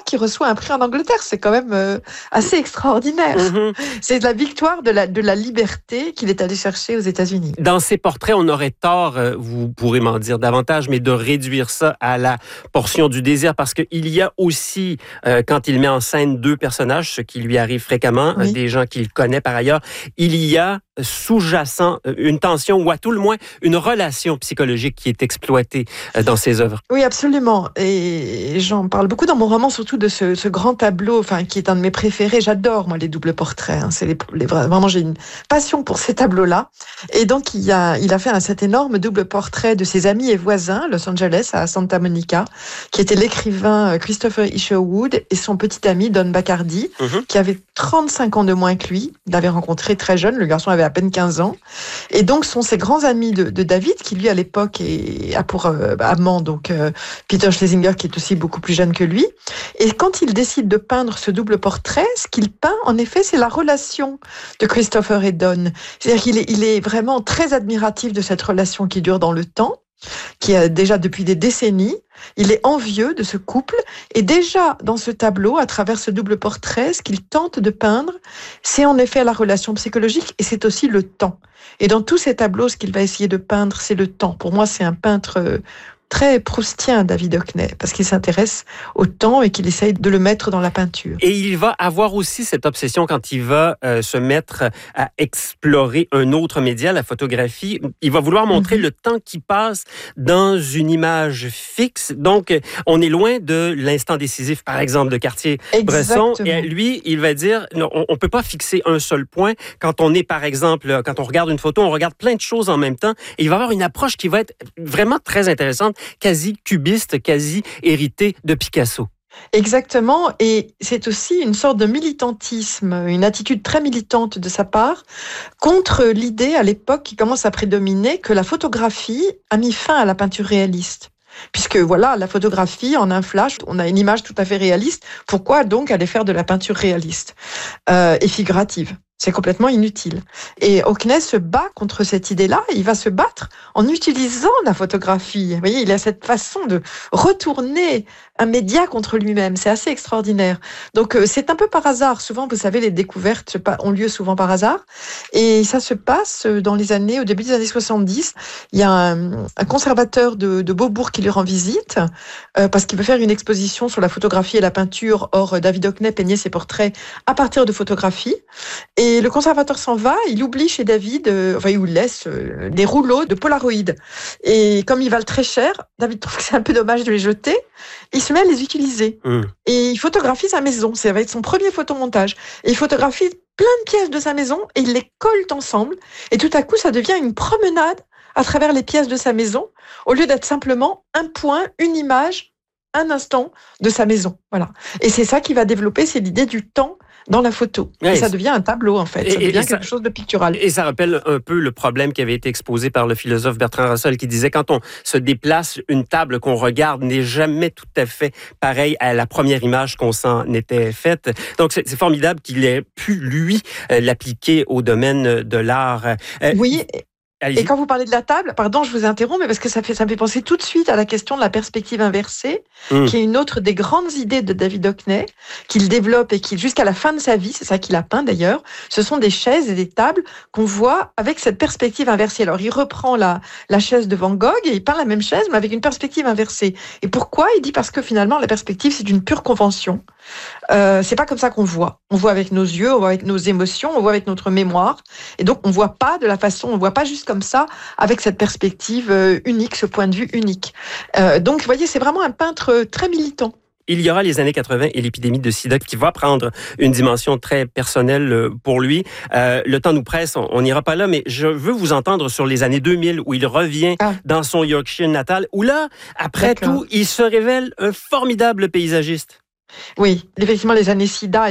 qui reçoit un prix en Angleterre. C'est quand même assez extraordinaire. Mm-hmm. C'est la victoire de la liberté qu'il est allé chercher aux États-Unis. Dans ses portraits, on aurait tort, vous pourrez m'en dire davantage, mais de réduire ça à la portion du désir, parce qu'il y a aussi, quand il met en scène deux personnages, ce qui lui arrive fréquemment, oui. Des gens qu'il connaît par ailleurs, il y a sous-jacent une tension ou à tout le moins une relation psychologique qui est exploitée dans ses œuvres. Oui, absolument. Et j'en parle beaucoup dans mon roman, surtout de ce grand tableau, qui est un de mes préférés. J'adore, moi, les doubles portraits. C'est vraiment, j'ai une passion pour ces tableaux-là. Et donc, il a fait cet énorme double portrait de ses amis et voisins, Los Angeles, à Santa Monica, qui était l'écrivain Christopher Isherwood et son petit ami Don Bacardi, qui avait 35 ans de moins que lui. Il l'avait rencontré très jeune, le garçon avait à peine 15 ans. Et donc, sont ces grands amis de David, qui lui, à l'époque, a pour amant, Peter Schlesinger, qui est aussi beaucoup plus jeune que lui. Et quand il décide de peindre ce double portrait, ce qu'il peint, en effet, c'est la relation de Christopher et Don. C'est-à-dire qu'il est vraiment très admiratif de cette relation qui dure dans le temps, qui a déjà depuis des décennies. Il est envieux de ce couple. Et déjà, dans ce tableau, à travers ce double portrait, ce qu'il tente de peindre, c'est en effet la relation psychologique et c'est aussi le temps. Et dans tous ces tableaux, ce qu'il va essayer de peindre, c'est le temps. Pour moi, c'est un peintre très proustien, David Hockney, parce qu'il s'intéresse au temps et qu'il essaye de le mettre dans la peinture. Et il va avoir aussi cette obsession quand il va se mettre à explorer un autre média, la photographie. Il va vouloir montrer le temps qui passe dans une image fixe. Donc, on est loin de l'instant décisif, par exemple, de Cartier-Bresson. Et lui, il va dire, non, on peut pas fixer un seul point. Quand on est, par exemple, quand on regarde une photo, on regarde plein de choses en même temps. Et il va avoir une approche qui va être vraiment très intéressante, quasi cubiste, quasi héritée de Picasso. Exactement, et c'est aussi une sorte de militantisme, une attitude très militante de sa part contre l'idée à l'époque qui commence à prédominer que la photographie a mis fin à la peinture réaliste. Puisque voilà, la photographie, en un flash, on a une image tout à fait réaliste. Pourquoi donc aller faire de la peinture réaliste et figurative ? C'est complètement inutile. Et Hockney se bat contre cette idée-là. Il va se battre en utilisant la photographie. Vous voyez, il a cette façon de retourner un média contre lui-même. C'est assez extraordinaire. Donc, c'est un peu par hasard. Souvent, vous savez, les découvertes ont lieu souvent par hasard. Et ça se passe au début des années 70. Il y a un conservateur de Beaubourg qui lui rend visite parce qu'il veut faire une exposition sur la photographie et la peinture. Or, David Hockney peignait ses portraits à partir de photographies. Et le conservateur s'en va, il oublie chez David, il lui laisse des rouleaux de Polaroid. Et comme ils valent très cher, David trouve que c'est un peu dommage de les jeter. Il se met à les utiliser. Et il photographie sa maison. Ça va être son premier photomontage. Et il photographie plein de pièces de sa maison et il les colle ensemble. Et tout à coup, ça devient une promenade à travers les pièces de sa maison, au lieu d'être simplement un point, une image, un instant de sa maison. Voilà. Et c'est ça qui va développer, c'est l'idée du temps dans la photo. Et ça devient un tableau, en fait. Ça devient quelque chose de pictural. Et ça rappelle un peu le problème qui avait été exposé par le philosophe Bertrand Russell, qui disait quand on se déplace, une table qu'on regarde n'est jamais tout à fait pareille à la première image qu'on s'en était faite. Donc, c'est formidable qu'il ait pu, lui, l'appliquer au domaine de l'art. Oui. Et quand vous parlez de la table, pardon, je vous interromps, mais parce que ça me fait penser tout de suite à la question de la perspective inversée, qui est une autre des grandes idées de David Hockney, qu'il développe et qui, jusqu'à la fin de sa vie, c'est ça qu'il a peint d'ailleurs, ce sont des chaises et des tables qu'on voit avec cette perspective inversée. Alors, il reprend la chaise de Van Gogh et il peint la même chaise, mais avec une perspective inversée. Et pourquoi ? Il dit parce que finalement, la perspective, c'est une pure convention. C'est pas comme ça qu'on voit. On voit avec nos yeux, on voit avec nos émotions, on voit avec notre mémoire. Et donc, on voit pas on voit pas juste comme ça, avec cette perspective unique, ce point de vue unique. Donc, vous voyez, c'est vraiment un peintre très militant. Il y aura les années 80 et l'épidémie de sida qui va prendre une dimension très personnelle pour lui. Le temps nous presse, on n'ira pas là, mais je veux vous entendre sur les années 2000 où il revient dans son Yorkshire natal, où là, après tout, il se révèle un formidable paysagiste. Oui, effectivement, les années sida,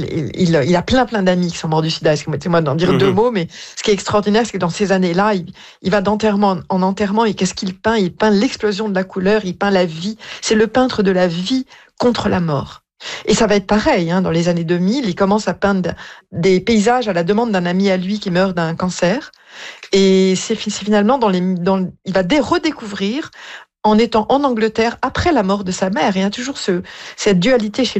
il a plein d'amis qui sont morts du sida. Excusez-moi d'en dire deux mots, mais ce qui est extraordinaire, c'est que dans ces années-là, il va d'enterrement en enterrement et qu'est-ce qu'il peint ? Il peint l'explosion de la couleur, il peint la vie. C'est le peintre de la vie contre la mort. Et ça va être pareil, dans les années 2000, il commence à peindre des paysages à la demande d'un ami à lui qui meurt d'un cancer. Et c'est finalement il va redécouvrir en étant en Angleterre après la mort de sa mère. Il y a toujours cette dualité chez